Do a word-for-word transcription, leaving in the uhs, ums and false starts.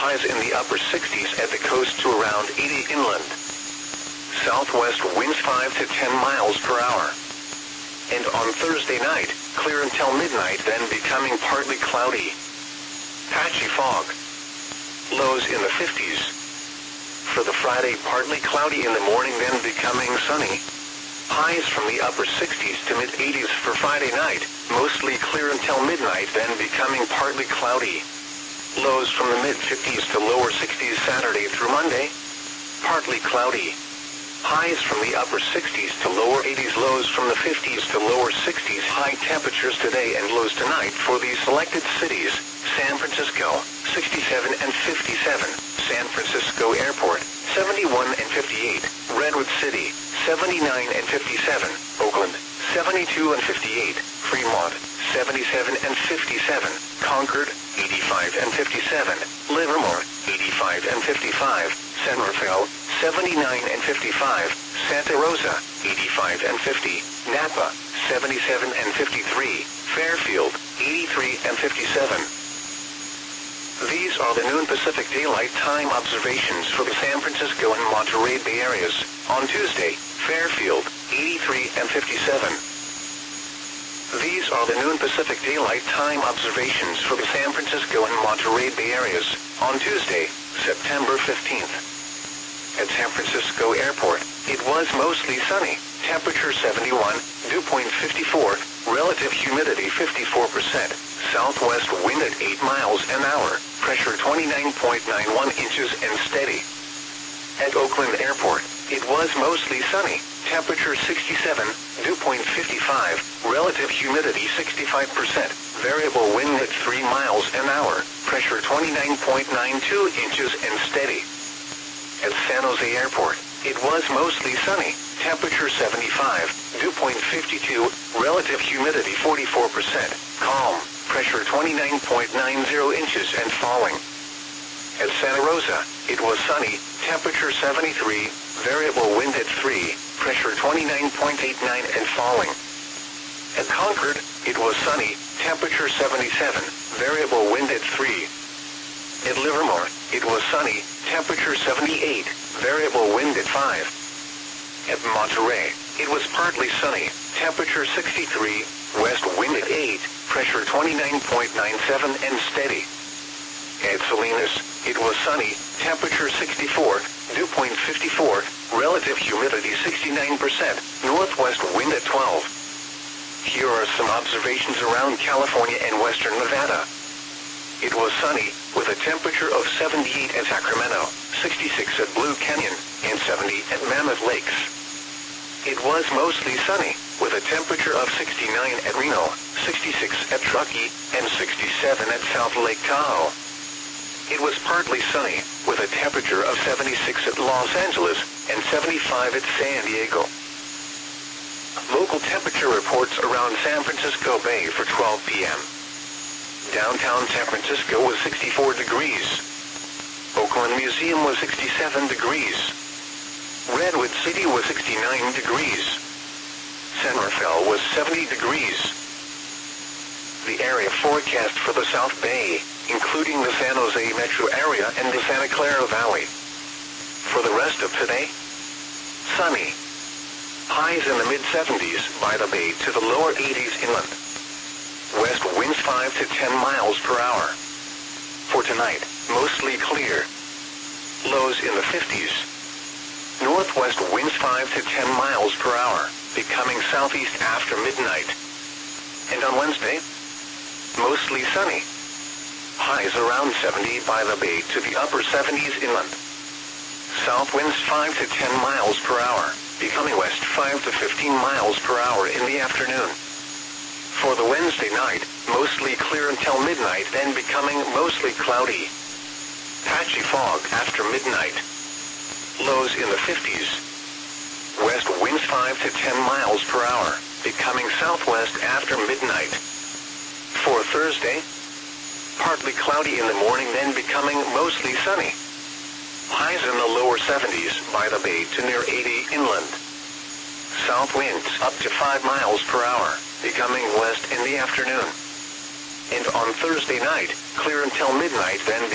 highs in the upper sixties at the coast to around eighty inland. Southwest winds five to ten miles per hour. And on Thursday night, clear until midnight, then becoming partly cloudy. Patchy fog. Lows in the fifties. For the Friday, partly cloudy in the morning, then becoming sunny. Highs from the upper sixties to mid-eighties for Friday night, mostly clear until midnight, then becoming partly cloudy. Lows from the mid-fifties to lower sixties Saturday through Monday, partly cloudy. Highs from the upper sixties to lower eighties, lows from the fifties to lower sixties. High temperatures today and lows tonight for these selected cities: San Francisco, sixty-seven and fifty-seven, San Francisco Airport, seventy-one and fifty-eight, Redwood City, seventy-nine and fifty-seven, Oakland, seventy-two and fifty-eight, Fremont, seventy-seven and fifty-seven, Concord, eighty-five and fifty-seven, Livermore, eighty-five and fifty-five, San Rafael, seventy-nine and fifty-five, Santa Rosa, eighty-five and fifty, Napa, seventy-seven and fifty-three, Fairfield, eighty-three and fifty-seven. These are the noon Pacific Daylight Time observations for the San Francisco and Monterey Bay areas. On Tuesday, Fairfield, eighty-three and fifty-seven. These are the noon Pacific Daylight Time observations for the San Francisco and Monterey Bay areas. On Tuesday, September fifteenth. At San Francisco Airport, it was mostly sunny. Temperature seventy-one, dew point fifty-four, relative humidity fifty-four percent, southwest wind at eight miles an hour, pressure twenty-nine point nine one inches and steady. At Oakland Airport, it was mostly sunny. Temperature sixty-seven, dew point fifty-five, relative humidity sixty-five percent, variable wind at three miles an hour, pressure twenty-nine point nine two inches and steady. At San Jose Airport, it was mostly sunny. Temperature seventy-five, dew point fifty-two, relative humidity forty-four percent, calm, pressure twenty-nine point nine zero inches and falling. At Santa Rosa, it was sunny. Temperature seventy-three, variable wind at three, pressure twenty-nine point eight nine and falling. At Concord, it was sunny. Temperature seventy-seven, variable wind at three. At Livermore, it was sunny. Temperature seventy-eight, variable wind at five. At Monterey, it was partly sunny. Temperature sixty-three, west wind at eight, pressure twenty-nine point nine seven and steady. At Salinas, it was sunny. Temperature sixty-four, dew point fifty-four, relative humidity sixty-nine percent, northwest wind at twelve. Here are some observations around California and western Nevada. It was sunny, with a temperature of seventy-eight at Sacramento, sixty-six at Blue Canyon, and seventy at Mammoth Lakes. It was mostly sunny, with a temperature of sixty-nine at Reno, sixty-six at Truckee, and sixty-seven at South Lake Tahoe. It was partly sunny, with a temperature of seventy-six at Los Angeles, and seventy-five at San Diego. Local temperature reports around San Francisco Bay for twelve p m Downtown San Francisco was sixty-four degrees. Oakland Museum was sixty-seven degrees. Redwood City was sixty-nine degrees. San Rafael was seventy degrees. The area forecast for the South Bay, including the San Jose metro area and the Santa Clara Valley. For the rest of today, sunny. Highs in the mid-seventies by the bay to the lower eighties inland. West winds five to ten miles per hour. For tonight, mostly clear. Lows in the fifties. Northwest winds five to ten miles per hour, becoming southeast after midnight. And on Wednesday, mostly sunny. Highs around seventy by the bay to the upper seventies inland. South winds five to ten miles per hour, becoming west five to fifteen miles per hour in the afternoon. For the Wednesday night, mostly clear until midnight, then becoming mostly cloudy. Patchy fog after midnight. Lows in the fifties. West winds five to ten miles per hour, becoming southwest after midnight. For Thursday, partly cloudy in the morning, then becoming mostly sunny. Highs in the lower seventies by the bay to near eighty inland. South winds up to five miles per hour, becoming west in the afternoon. And on Thursday night, clear until midnight, then